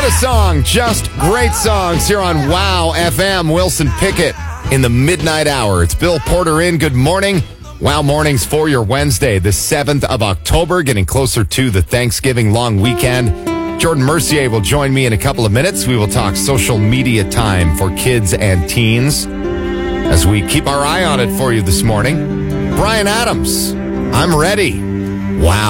a song, just great songs here on Wow FM. Wilson Pickett in the midnight hour. It's Bill Porter in. Good morning. Wow Mornings for your Wednesday, the 7th of October, getting closer to the Thanksgiving long weekend. Jordan Mercier will join me in a couple of minutes. We will talk social media time for kids and teens as we keep our eye on it for you this morning. Brian Adams, I'm ready. Wow.